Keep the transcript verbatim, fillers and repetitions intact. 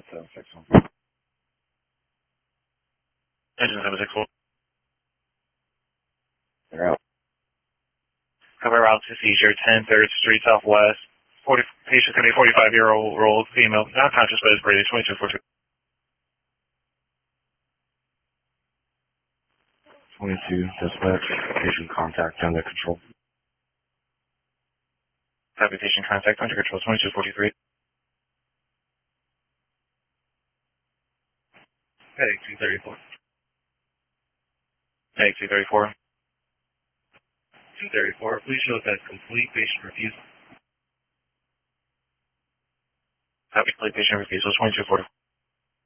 seven six one. Engine seven six four. They're out. Cover route to seizure, ten third Street Southwest. forty, patient's going to be forty-five-year-old female, not conscious but is breathing, twenty-two forty-two. twenty-two, dispatch, patient contact under control. Copy, patient contact under control, twenty-two forty-three. Headache two thirty-four. Headache two thirty-four. two thirty-four, please show that complete patient refusal. Copy, complete patient refusal, twenty-two forty-four.